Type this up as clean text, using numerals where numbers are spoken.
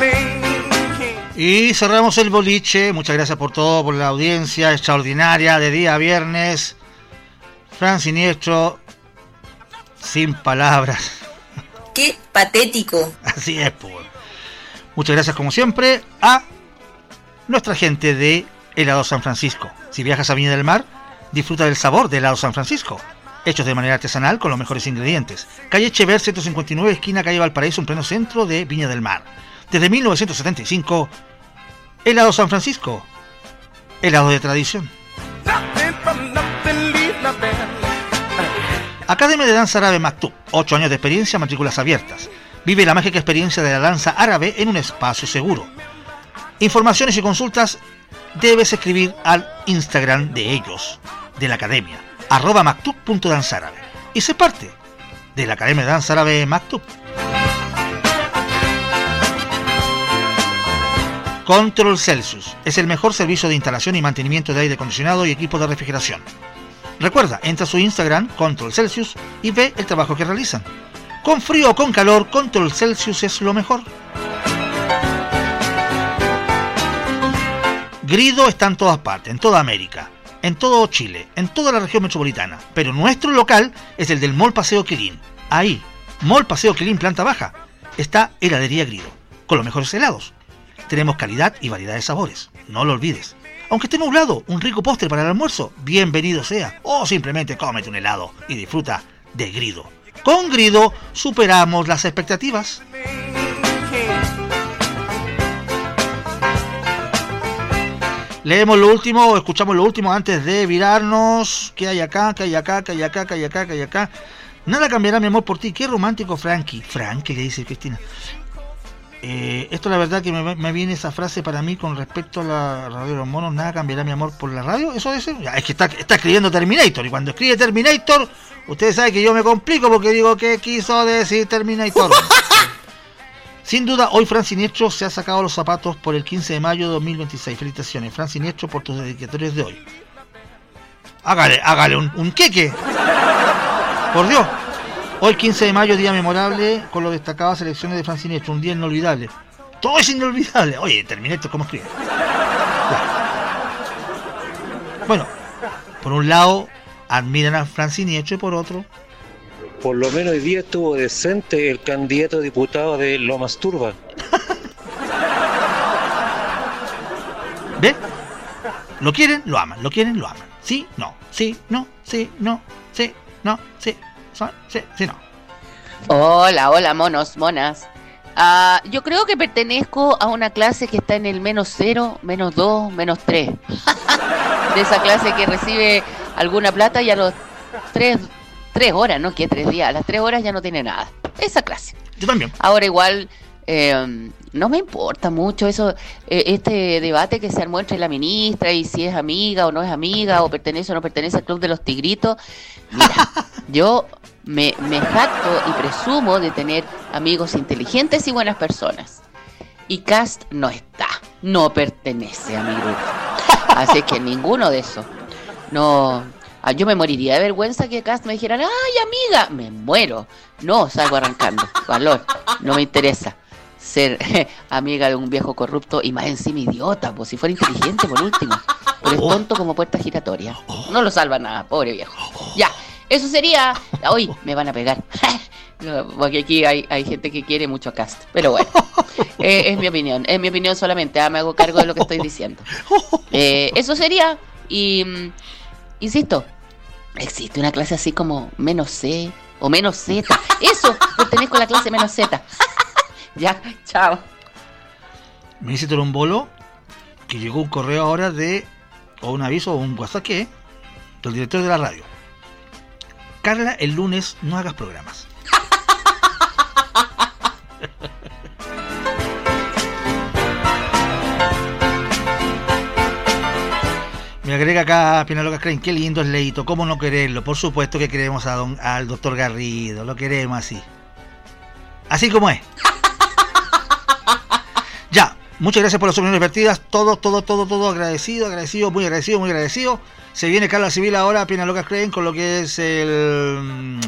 Y cerramos el boliche. Muchas gracias por todo, por la audiencia extraordinaria de día viernes. Fran Siniestro, sin palabras. Qué patético. Así es, pues. Muchas gracias como siempre a nuestra gente de Helado San Francisco. Si viajas a Viña del Mar, disfruta del sabor de Helado San Francisco, hechos de manera artesanal con los mejores ingredientes. Calle Echever 159, esquina calle Valparaíso, en pleno centro de Viña del Mar. Desde 1975, Helado San Francisco, helado de tradición. Academia de Danza Árabe Maktub, 8 años de experiencia, matrículas abiertas. Vive la mágica experiencia de la danza árabe en un espacio seguro. Informaciones y consultas debes escribir al Instagram de ellos, de la academia, @maktub.danzaárabe, y sé parte de la Academia de Danza Árabe Maktub. Control Celsius es el mejor servicio de instalación y mantenimiento de aire acondicionado y equipos de refrigeración. Recuerda, entra a su Instagram, Control Celsius, y ve el trabajo que realizan. Con frío o con calor, Control Celsius es lo mejor. Grido está en todas partes, en toda América, en todo Chile, en toda la región metropolitana. Pero nuestro local es el del Mall Paseo Quilín. Ahí, Mall Paseo Quilín, planta baja, está Heladería Grido, con los mejores helados. Tenemos calidad y variedad de sabores, no lo olvides. Aunque esté nublado, un rico postre para el almuerzo, bienvenido sea. O simplemente cómete un helado y disfruta de Grido. Con Grido superamos las expectativas. Leemos lo último o escuchamos lo último antes de virarnos. ¿Qué hay acá? ¿Qué hay acá? ¿Qué hay acá? ¿Qué hay acá? ¿Qué hay acá? Nada cambiará mi amor por ti. Qué romántico, Frankie. Frankie, le dice Cristina. Esto la verdad que me viene esa frase para mí con respecto a la radio de los monos. Nada cambiará mi amor por la radio. ¿Eso dice? Ya, es que está escribiendo Terminator. Y cuando escribe Terminator, ustedes saben que yo me complico porque digo, ¿qué quiso decir Terminator? Sin duda, hoy Fran Siniestro se ha sacado los zapatos por el 15 de mayo de 2026. Felicitaciones, Fran Siniestro, por tus dedicatorios de hoy. Hágale un queque. Por Dios. Hoy 15 de mayo, día memorable, con lo destacadas selecciones de Fran Siniestro. Un día inolvidable. Todo es inolvidable. Oye, Terminator, ¿cómo escribe? Bueno, por un lado, admiran a Fran Siniestro y por otro... Por lo menos hoy día estuvo decente el candidato a diputado de Lomas Turba. ¿Ven? Lo quieren, lo aman. Lo quieren, lo aman. Sí, no. Sí, no. Sí, no. Sí, no. Sí, sí, no. Hola, monos, monas. Yo creo que pertenezco a una clase que está en el -0, -2, -3. De esa clase que recibe alguna plata y a los 3 horas, ¿no? Que 3 días, a las 3 horas ya no tiene nada. Esa clase. Yo también. Ahora igual, no me importa mucho eso, este debate que se armó entre la ministra y si es amiga o no es amiga, o pertenece o no pertenece al Club de los Tigritos. Mira, yo me jacto y presumo de tener amigos inteligentes y buenas personas. Y Cast no pertenece a mi grupo. Así que ninguno de esos. No... yo me moriría de vergüenza que Cast me dijeran, ¡ay, amiga! Me muero. No, salgo arrancando. Valor. No me interesa ser amiga de un viejo corrupto y más encima idiota, pues si fuera inteligente por último. Pero es tonto como puerta giratoria. No lo salva nada, pobre viejo. Ya, eso sería... Hoy me van a pegar. Porque aquí hay gente que quiere mucho a Cast. Pero bueno, es mi opinión solamente. Me hago cargo de lo que estoy diciendo. Eso sería... Y... insisto, existe una clase así como -C o -Z. Eso, pertenezco a la clase -Z. Ya, chao. Me dice Torombolo que llegó un correo ahora o un aviso o un WhatsApp del director de la radio. Carla, el lunes no hagas programas. Me agrega acá Pinaloca Crane, qué lindo es Leito, cómo no quererlo. Por supuesto que queremos al doctor Garrido, lo queremos así como es. Ya, muchas gracias por las opiniones vertidas, todo agradecido, muy agradecido. Se viene Carla Civil ahora, Pinaloca Crane, con lo que es el